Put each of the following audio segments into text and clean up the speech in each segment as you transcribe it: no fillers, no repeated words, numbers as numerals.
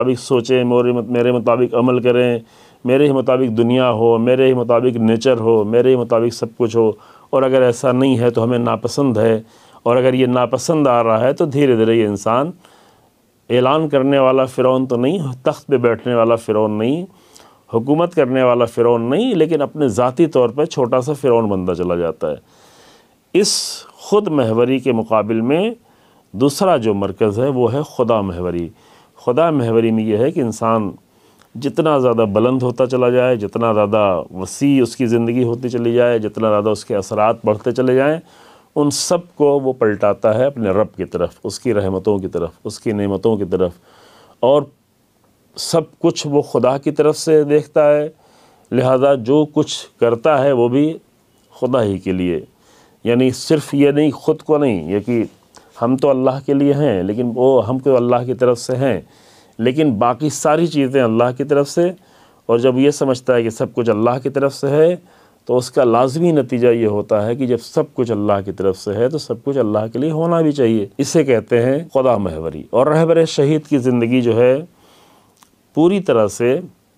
मुताबिक सोचें, मेरे मुताबिक अमल करें, मेरे ही मुताबिक दुनिया हो, मेरे ही मुताबिक नेचर हो, मेरे ही मुताबिक सब कुछ हो। और अगर ऐसा नहीं है तो हमें नापसंद है, और अगर ये नापसंद आ रहा है तो धीरे धीरे ये इंसान ऐलान करने वाला फ़िरौन तो नहीं, तख्त पे बैठने वाला फ़िरौन नहीं, हुकूमत करने वाला फ़िरौन नहीं, लेकिन अपने ज़ाती तौर पर छोटा सा फ़िरौन बनता चला जाता है। इस ख़ुद महवरी के मुकाबिल में दूसरा जो मरकज़ है वो है खुदा महवरी। खुदा महवरी में यह है कि इंसान जितना ज़्यादा बुलंद होता चला जाए, जितना ज़्यादा वसी उसकी ज़िंदगी होती चली जाए, जितना ज़्यादा उसके असरात बढ़ते चले जाएं, उन सब को वो पलटाता है अपने रब की तरफ, उसकी रहमतों की तरफ, उसकी नेमतों की तरफ, और सब कुछ वो खुदा की तरफ से देखता है। लिहाजा जो कुछ करता है वो भी खुदा ही के लिए, यानी सिर्फ़ ये नहीं, ख़ुद को नहीं, ये कि हम तो अल्लाह के लिए हैं, लेकिन वो हम तो अल्लाह की तरफ से हैं, लेकिन बाकी सारी चीज़ें अल्लाह की तरफ से। और जब ये समझता है कि सब कुछ अल्लाह की तरफ से है, तो उसका लाज़मी नतीजा ये होता है कि जब सब कुछ अल्लाह की तरफ से है तो सब कुछ अल्लाह के लिए होना भी चाहिए। इसे कहते हैं खुदा महवरी। और रहबर शहीद की ज़िंदगी जो है, पूरी तरह से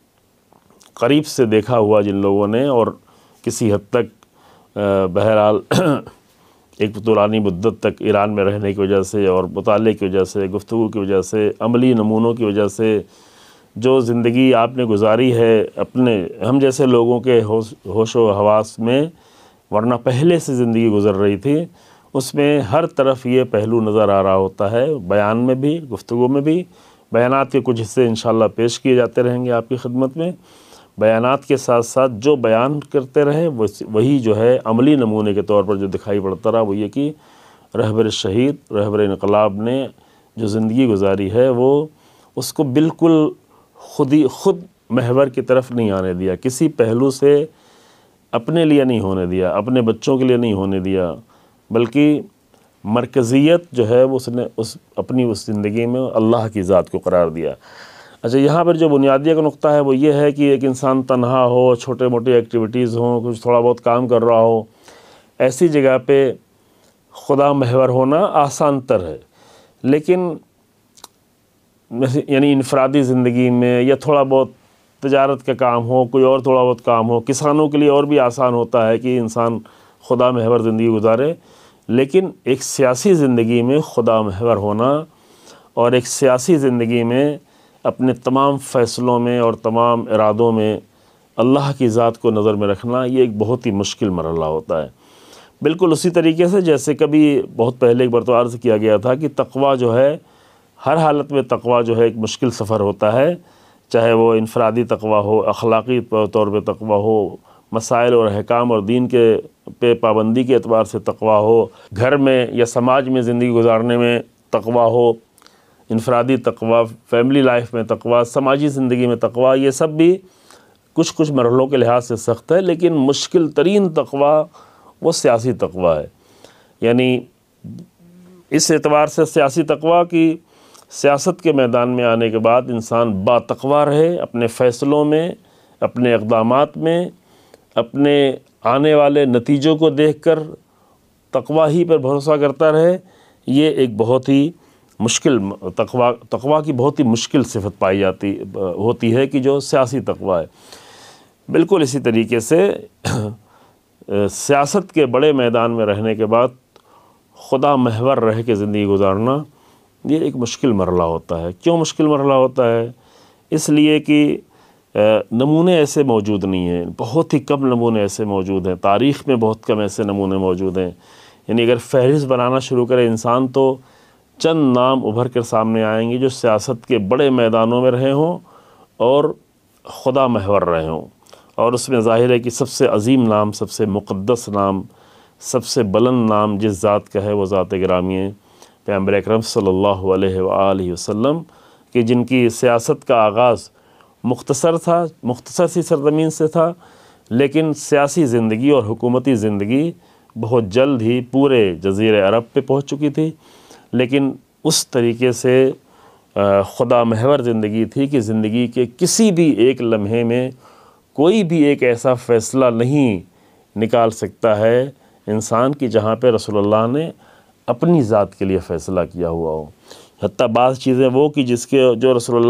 करीब से देखा हुआ जिन लोगों ने, और किसी हद तक बहरहाल एक पुरानी मुद्दत तक ईरान में रहने की वजह से, और मुताले की वजह से, गुफ्तगू की वजह से, अमली नमूनों की वजह से जो ज़िंदगी आपने गुजारी है अपने हम जैसे लोगों के होशो हवास में, वरना पहले से ज़िंदगी गुज़र रही थी, उसमें हर तरफ ये पहलू नज़र आ रहा होता है। बयान में भी, गुफ्तगू में भी। बयानात के कुछ हिस्से इंशाअल्लाह पेश किए जाते रहेंगे आपकी खिदमत में। बयानात के साथ साथ जो बयान करते रहे वही जो है अमली नमूने के तौर पर जो दिखाई पड़ता रहा, वो ये कि रहबर शहीद, रहबर इनकलाब ने जो ज़िंदगी गुजारी है, वो उसको बिल्कुल खुद महवर की तरफ नहीं आने दिया, किसी पहलू से अपने लिए नहीं होने दिया, अपने बच्चों के लिए नहीं होने दिया, बल्कि मरकज़ियत जो है वो उसने अपनी उस ज़िंदगी में अल्लाह की ज़ात को करार दिया। अच्छा, यहाँ पर जो बुनियादी एक नुक्ता है वो ये है कि एक इंसान तन्हा हो, छोटे मोटे एक्टिविटीज़ हों, कुछ थोड़ा बहुत काम कर रहा हो, ऐसी जगह पे खुदा महवर होना आसान तर है। लेकिन यानी इनफरादी ज़िंदगी में, या थोड़ा बहुत तजारत का काम हो, कोई और थोड़ा बहुत काम हो, किसानों के लिए और भी आसान होता है कि इंसान खुदा महवर ज़िंदगी गुजारे। लेकिन एक सियासी ज़िंदगी में खुदा महवर होना, और एक सियासी ज़िंदगी में अपने तमाम फ़ैसलों में और तमाम इरादों में अल्लाह की ज़ात को नज़र में रखना, ये एक बहुत ही मुश्किल मरहला होता है। बिल्कुल उसी तरीके से जैसे कभी बहुत पहले एक बार तो अर्ज़ किया गया था कि तक़वा जो है, हर हालत में तक़वा जो है एक मुश्किल सफ़र होता है, चाहे वो इनफरादी तक़वा हो, अखलाक़ी तौर पे तक़वा हो, मसाइल और अहकाम और दीन के पे पाबंदी के एतबार से तक़वा हो, घर में या समाज में ज़िंदगी गुजारने में तक़वा हो, इनफरादी तक़वा, फ़ैमिली लाइफ में तक़वा, समाजी ज़िंदगी में तक़वा, ये सब भी कुछ कुछ मरहलों के लिहाज से सख्त है। लेकिन मुश्किल तरीन तक़वा वो सियासी तक़वा है। यानी इस एतबार से सियासी तक़वा की सियासत के मैदान में आने के बाद इंसान बातक़वा रहे, अपने फ़ैसलों में, अपने इक़दामात में, अपने आने वाले नतीजों को देखकर तक़वा ही पर भरोसा करता रहे। ये एक बहुत ही मुश्किल तक़वा की बहुत ही मुश्किल सिफ़त पाई होती है कि जो सियासी तक़वा है। बिल्कुल इसी तरीके से सियासत के बड़े मैदान में रहने के बाद खुदा महवर रह के ज़िंदगी गुजारना, ये एक मुश्किल मरहला होता है। क्यों मुश्किल मरहला होता है? इसलिए कि नमूने ऐसे मौजूद नहीं हैं, बहुत ही कम नमूने ऐसे मौजूद हैं, तारीख़ में बहुत कम ऐसे नमूने मौजूद हैं। यानी अगर फ़हरिस्त बनाना शुरू करे इंसान तो चंद नाम उभर कर सामने आएंगे जो सियासत के बड़े मैदानों में रहे हों और खुदा महवर रहे हों। और उसमें ज़ाहिर है कि सबसे अजीम नाम, सबसे मुक़द्दस नाम, सबसे बुलंद नाम जिस ज़ात का है वो ज़ात गिरामी है, पैगंबर अकरम सल्लल्लाहु अलैहि वसल्लम, कि जिनकी सियासत का आगाज़ मुख्तसर था, मुख्तसर सी सरज़मीन से था, लेकिन सियासी ज़िंदगी और हुकूमती ज़िंदगी बहुत जल्द ही पूरे जज़ीरे अरब पे पहुँच चुकी थी। लेकिन उस तरीके से खुदा महवर ज़िंदगी थी कि ज़िंदगी के किसी भी एक लम्हे में कोई भी एक ऐसा फ़ैसला नहीं निकाल सकता है इंसान की जहाँ पे रसूलुल्लाह ने अपनी ज़ात के लिए फ़ैसला किया हुआ हो। हत्ता बाज़ चीज़ें वो कि जिसके जो रसूलुल्लाह